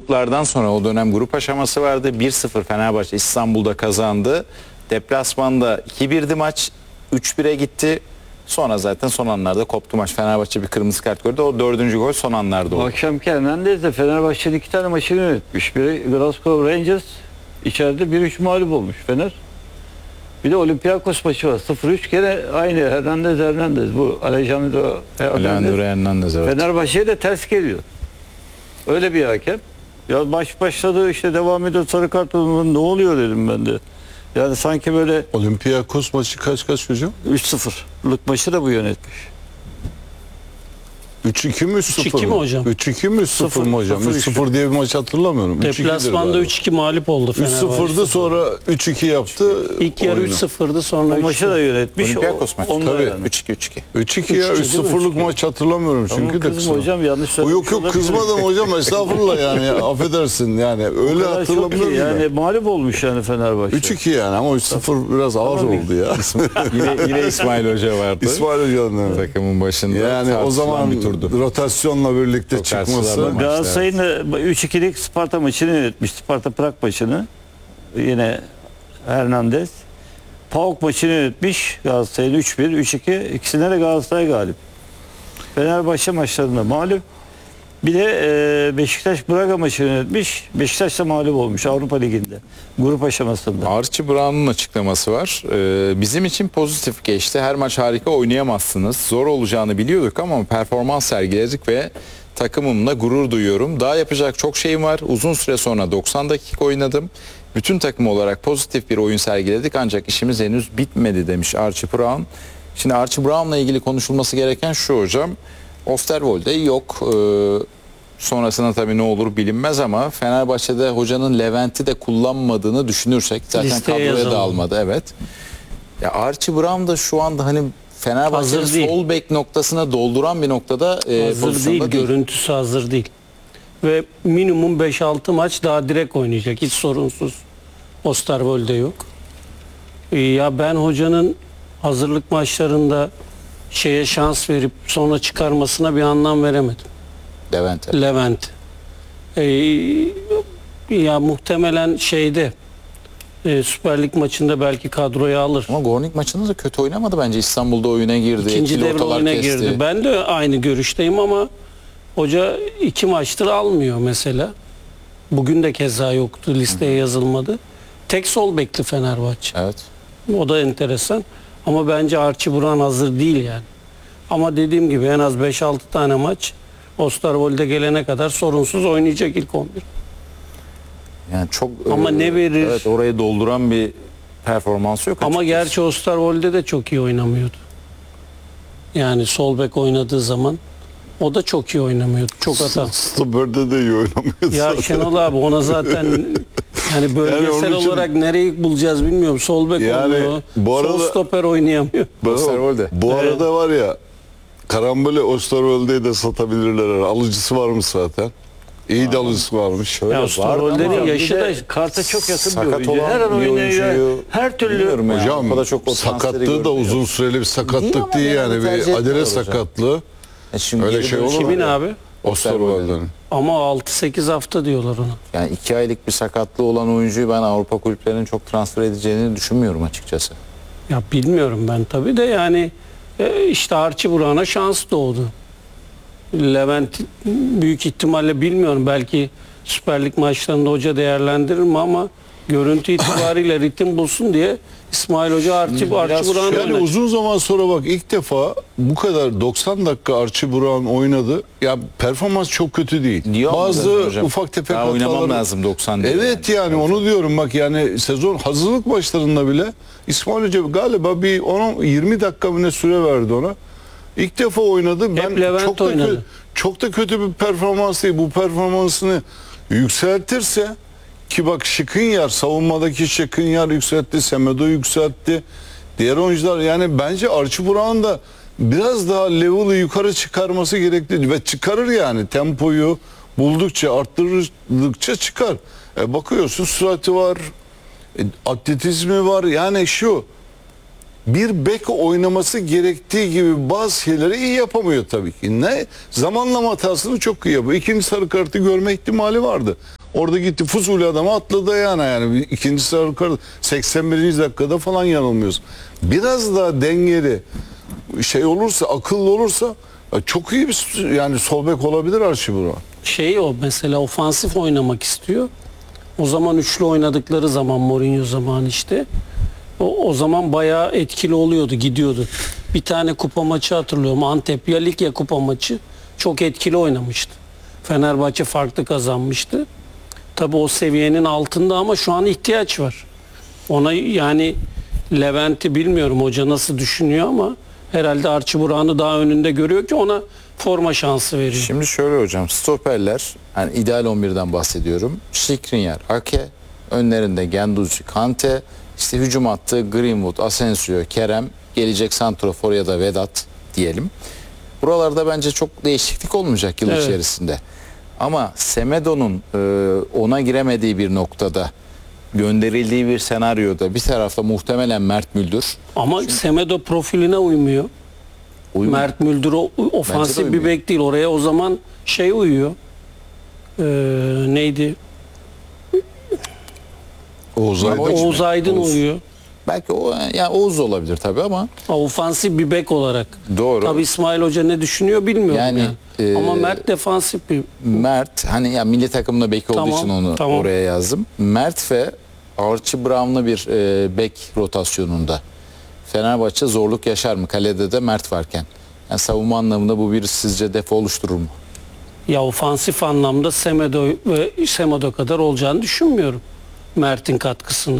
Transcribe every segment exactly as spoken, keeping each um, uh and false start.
gruplardan sonra o dönem grup aşaması vardı. bir sıfır Fenerbahçe İstanbul'da kazandı. Deplasmanda iki birdi maç. üç bire gitti. Sonra zaten son anlarda koptu maç. Fenerbahçe bir kırmızı kart gördü. O dördüncü gol son anlarda Bu oldu. akşamki Hernandez de Fenerbahçe'nin iki tane maçını yönetmiş. Biri Glasgow Rangers, içeride bir üç mağlup olmuş Fener. Bir de Olympiakos maçı var. sıfır üç kere aynı Hernandez Hernandez. Bu Alejandro Alejandro Hernandez, evet. Fenerbahçe'ye de ters geliyor. Öyle bir hakem. Ya maç başladı, işte devam ediyor, sarı kart alındı. Ne oluyor dedim ben de. Yani sanki böyle Olympiakos maçı kaç kaç hocam? üç sıfırlık maçı da bu yönetmiş. üç iki mi üç sıfır üç iki mi hocam? üç iki mi üç sıfır Sıfır, mı hocam? sıfır üç sıfır diye bir maç hatırlamıyorum. Deplasmanda üç iki mağlup oldu üç Fenerbahçe. sıfırdı, sonra üç iki yaptı. İlk yarı oyunu. üç sıfırdı, sonra O üç maçı da yönetmiş. Olympiakos maçı. Onunla Tabii. yani. üç iki üç iki. üç iki ya üç iki üç değil mi? sıfırlık üç iki. maç hatırlamıyorum Ama çünkü de kızım kısa. hocam yanlış O yok söylemiş yok olabilir. kızmadım hocam, estağfurullah yani affedersin yani öyle O kadar çok hatırlamıyorum iyi. Yani yani. mağlup olmuş yani Fenerbahçe. üç iki yani ama üç sıfır biraz ağır Tamam. oldu ya. Yine, yine İsmail Hoca vardı. İsmail Hoca'nın evet. Takımın başında. Yani o tartışılan zaman bir turdu. rotasyonla birlikte Çok çıkması. tartışılan maç. Galatasaray'ın da üç ikilik Sparta maçını yönetmiş. Sparta Prag maçını. Yine Hernandez. PAOK maçını yönetmiş. Galatasaray'ın üç bir, üç iki. İkisine de Galatasaray galip. Fenerbahçe maçlarında mağlup. Bir de e, Beşiktaş Braga maçını yönetmiş. Beşiktaş da mağlup olmuş Avrupa Ligi'nde. Grup aşamasında. Archie Brown'un açıklaması var. Ee, bizim için pozitif geçti. Her maç harika oynayamazsınız. Zor olacağını biliyorduk ama performans sergiledik ve takımımla gurur duyuyorum. Daha yapacak çok şeyim var. Uzun süre sonra doksan dakika oynadım. Bütün takım olarak pozitif bir oyun sergiledik ancak işimiz henüz bitmedi demiş Archie Brown. Şimdi Archie Brown'la ilgili konuşulması gereken şu hocam. Osterwolde yok. Ee, sonrasında tabii ne olur bilinmez ama Fenerbahçe'de hocanın Levent'i de kullanmadığını düşünürsek zaten Listeye kadroya da yazalım. almadı, evet. Ya Archie Brown da şu anda hani Fenerbahçe'nin Hazır değil. sol bek noktasına dolduran bir noktada e, hazır pozisyonda değil, görüntüsü hazır değil. Ve minimum beş altı maç daha direkt oynayacak. Hiç sorunsuz. Osterwolde yok. Ee, Ya ben hocanın hazırlık maçlarında şeye şans verip sonra çıkarmasına bir anlam veremedim. Levent'e. Levent. Ee, ya muhtemelen şeyde e, Süper Lig maçında belki kadroya alır. Ama Gornik maçında da kötü oynamadı bence. İstanbul'da oyuna girdi. İkinci ikili devre ortalar oyuna kesti. girdi. Ben de aynı görüşteyim ama hoca iki maçtır almıyor mesela. Bugün de keza yoktu. Listeye yazılmadı. Tek sol bekli Fenerbahçe. Evet. O da enteresan. Ama bence Archie Brown hazır değil yani. Ama dediğim gibi en az beş altı tane maç Osterwolde gelene kadar sorunsuz oynayacak ilk on bir. Yani çok Ama ne verir? Evet, orayı dolduran bir performansı yok. Ama açıkçası. gerçi Osterwolde de çok iyi oynamıyordu. Yani sol bek oynadığı zaman o da çok iyi oynamıyordu. Çok hata. Stoper'de de iyi oynamıyor Ya zaten. Şenol abi ona zaten yani bölgesel Yani onun için- olarak nereyi bulacağız bilmiyorum. Sol bek Yani oynuyor. bu arada- Sol stoper oynayamıyor. Osterwolde. Bu arada var ya, karambole Osterwolde'yi de satabilirler. Alıcısı varmış zaten. İyi de alıcısı varmış. Ya vardı Osterwolde'nin ama yaşı da karta çok yakın bir sakat oyuncu. olan Her an bir oynayıyor. oyuncuyu Her türlü bilmiyorum yani. Hocam O kadar çok o transferi sakatlığı da görmüyor. uzun süreli bir Değil sakatlık ama değil, genelde yani tercih bir adele etmiyorlar hocam. sakatlığı. E şimdi Öyle geri şey dönüşü olur mu? Kimin var. abi? Osterwolde'nin. Ama altı sekiz hafta diyorlar ona. Yani iki aylık bir sakatlığı olan oyuncuyu ben Avrupa kulüplerinin çok transfer edeceğini düşünmüyorum açıkçası. Ya bilmiyorum ben tabii de yani e, işte Archie Brown'a şans doğdu. Levent büyük ihtimalle bilmiyorum, belki Süper Lig maçlarında hoca değerlendirir mi ama görüntü itibariyle ritim bulsun diye İsmail Hoca Archie, Biraz Archie Brown'u Yani oynatıyor. uzun zaman sonra bak ilk defa bu kadar doksan dakika Archie Brown oynadı. Ya performans çok kötü değil. Diyor mu Bazı zaten hocam? ufak tefek Daha oynamam hataları. lazım doksan diye Evet yani. yani onu diyorum bak, yani sezon hazırlık maçlarında bile İsmail Hoca galiba bir on yirmi dakika mı ne süre verdi ona. İlk defa oynadı. Ben Levent çok da oynadı. kötü, çok da kötü bir performans değil. Bu performansını yükseltirse, ki bak Skriniar, savunmadaki Skriniar yükseltti, Semedo yükseltti. Diğer oyuncular, yani bence Archie Brown da biraz daha level'ı yukarı çıkarması gerekli ve çıkarır yani, tempoyu buldukça, arttırdıkça çıkar. E bakıyorsun sürati var, e, atletizmi var, yani şu bir bek oynaması gerektiği gibi bazı şeyleri iyi yapamıyor tabii ki. Ne? Zamanlama hatasını çok iyi yapıyor. İkinci sarı kartı görme ihtimali vardı. Orada gitti Fuzuli adamı atladı yani. yani. İkinci sıra yukarıda seksen birinci dakikada falan yanılmıyoruz. Biraz daha dengeli şey olursa, akıllı olursa çok iyi bir yani sol bek olabilir Archie Brown. Şey o mesela ofansif oynamak istiyor. O zaman üçlü oynadıkları zaman Mourinho zamanı işte. O, o zaman bayağı etkili oluyordu, gidiyordu. Bir tane kupa maçı hatırlıyorum. Antep ya lig ya kupa maçı. Çok etkili oynamıştı. Fenerbahçe farklı kazanmıştı. Tabii o seviyenin altında ama şu an ihtiyaç var. Ona yani Levent'i bilmiyorum hoca nasıl düşünüyor ama herhalde Archie Brown'u daha önünde görüyor ki ona forma şansı veriyor. Şimdi şöyle hocam, stoperler, hani ideal on birden bahsediyorum. Skriniar, Ake, önlerinde Guendouzi, Kante, işte hücum hattı Greenwood, Asensio, Kerem, gelecek santrafor ya da Vedat diyelim. Buralarda bence çok değişiklik olmayacak yıl Evet. içerisinde. Ama Semedo'nun e, ona giremediği bir noktada, gönderildiği bir senaryoda bir tarafta muhtemelen Mert Müldür. Ama Semedo profiline uymuyor. Uymuyor. Mert Müldür o- ofansif bir uymuyor. bek değil. Oraya o zaman şey uyuyor. Ee, neydi? Oğuz Ama Aydın. o- Oğuz Aydın Oğuz. uyuyor. Belki o yani Oğuz olabilir tabii ama Ha, ofansif bir bek olarak. doğru. Tabii İsmail Hoca ne düşünüyor bilmiyorum yani. Yani, e, Ama Mert defansif bir. Mert, hani ya milli takımda bek olduğu Tamam, için onu tamam. oraya yazdım. Mert ve Archie Brown'la bir e, bek rotasyonunda Fenerbahçe zorluk yaşar mı? Kalede de Mert varken. Yani savunma anlamında bu bir sizce defo oluşturur mu? Ya ofansif anlamda Semedo ve Semedo kadar olacağını düşünmüyorum. Mert'in katkısının.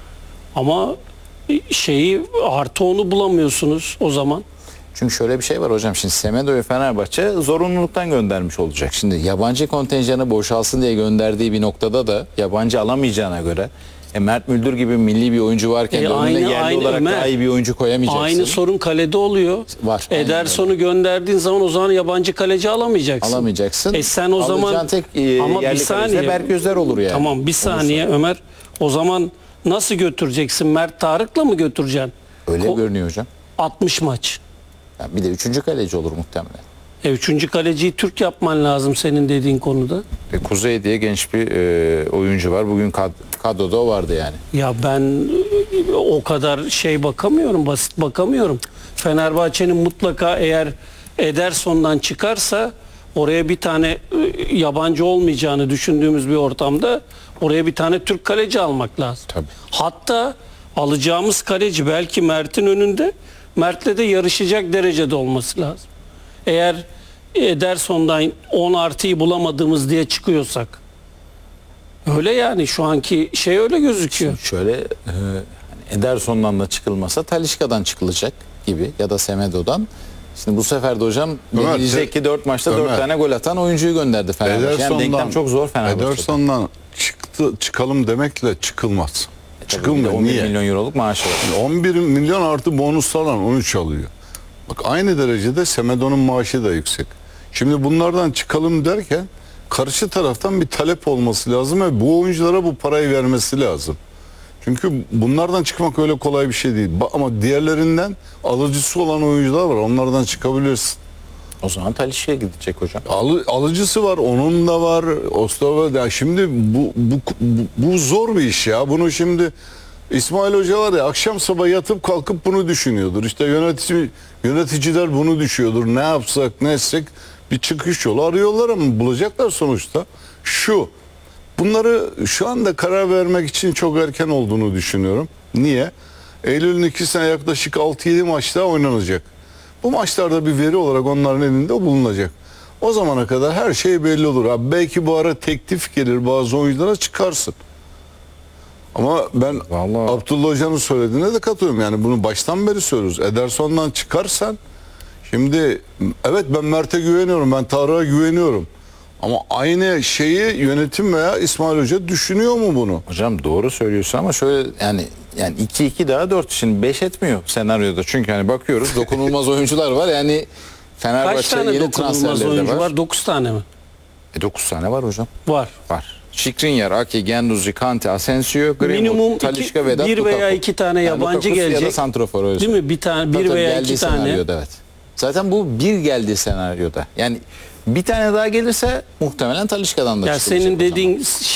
Ama şeyi artı onu bulamıyorsunuz o zaman. Çünkü şöyle bir şey var hocam. Şimdi Semedo'yu Fenerbahçe zorunluluktan göndermiş olacak. Şimdi yabancı kontenjanı boşalsın diye gönderdiği bir noktada da yabancı alamayacağına göre e, Mert Müldür gibi milli bir oyuncu varken E, de önüne aynı- yerli aynı olarak Ömer. daha iyi bir oyuncu koyamayacaksın. Aynı sorun kalede oluyor. Var, aynen Ederson'u gönderdiğin zaman o zaman yabancı kaleci alamayacaksın. Alamayacaksın. E sen o Alacağın zaman tek e, ama bir yerli kaleci de saniye. Berk Özler olur yani. Tamam bir saniye Ömer. O zaman nasıl götüreceksin? Mert Tarık'la mı götüreceksin? Öyle Ko- görünüyor hocam. altmış maç. Yani bir de üçüncü kaleci olur muhtemelen. E, üçüncü kaleciyi Türk yapman lazım senin dediğin konuda. E, Kuzey diye genç bir e, oyuncu var. Bugün kad- kadroda o vardı yani. Ya ben e, o kadar şey bakamıyorum, basit bakamıyorum. Fenerbahçe'nin mutlaka eğer Ederson'dan çıkarsa oraya bir tane e, yabancı olmayacağını düşündüğümüz bir ortamda oraya bir tane Türk kaleci almak lazım. Tabii. Hatta alacağımız kaleci belki Mert'in önünde, Mert'le de yarışacak derecede olması lazım. Eğer Ederson'dan on artıyı bulamadığımız diye çıkıyorsak. Öyle yani şu anki şey öyle gözüküyor. Şöyle e, hani Ederson'dan da çıkılmasa Talisca'dan çıkılacak gibi ya da Semedo'dan. Şimdi bu sefer de hocam Ömer, diyecek te- ki dört maçta Ömer. dört tane gol atan oyuncuyu gönderdi Fenerbahçe. Yani denklem çok zor Fenerbahçe'de. Ederson'dan çıktı, çıkalım demekle çıkılmaz. Tabii Çıkılmıyor. on bir Niye? milyon euroluk maaşı var. on bir milyon artı bonuslarla on üç alıyor. Bak aynı derecede Semedo'nun maaşı da yüksek. Şimdi bunlardan çıkalım derken karşı taraftan bir talep olması lazım ve bu oyunculara bu parayı vermesi lazım. Çünkü bunlardan çıkmak öyle kolay bir şey değil. Ba- Ama diğerlerinden alıcısı olan oyuncular var. Onlardan çıkabilirsin. O zaman Talisca'ya gidecek hocam. Alı, alıcısı var, onun da var. Ostava ya şimdi bu, bu bu bu zor bir iş ya. Bunu şimdi İsmail Hoca var ya akşam sabah yatıp kalkıp bunu düşünüyordur. İşte yönetici yöneticiler bunu düşünüyordur. Ne yapsak, ne etsek bir çıkış yolu arıyorlar ama bulacaklar sonuçta. Şu bunları şu anda karar vermek için çok erken olduğunu düşünüyorum. Niye? Eylül'ün ikisine yaklaşık altı yedi maç daha oynanacak. Bu maçlarda bir veri olarak onların elinde bulunacak. O zamana kadar her şey belli olur. Abi belki bu ara teklif gelir bazı oyunculara çıkarsın. Ama ben Vallahi- Abdullah Hoca'nın söylediğine de katılıyorum. Yani bunu baştan beri söylüyoruz. Ederson'dan çıkarsan şimdi evet ben Mert'e güveniyorum. Ben Tarık'a güveniyorum. Ama aynı şeyi yönetim veya İsmail Hoca düşünüyor mu bunu? Hocam doğru söylüyorsun ama şöyle yani yani iki iki daha dört şimdi beş etmiyor senaryoda. Çünkü hani bakıyoruz dokunulmaz oyuncular var. Yani Kaç Fenerbahçe tane yeni dokunulmaz transferleri oyuncu de var? var. dokuz tane mi? E, dokuz tane var hocam. Var. Var. Skriniar, Ake, Guendouzi, Kante, Asensio, Greenwood, Minimum iki- Talisca, Vedat, bir veya Lukaku. iki tane Yani yabancı Lukaku ya da gelecek. santrafor öyle Değil mi? Bir tane, Tabii bir tabii, veya geldiği iki tane. senaryoda, evet. Zaten bu bir geldiği senaryoda. Yani bir tane daha gelirse muhtemelen Talisca'dan da Ya çıkılacak senin o zaman. dediğin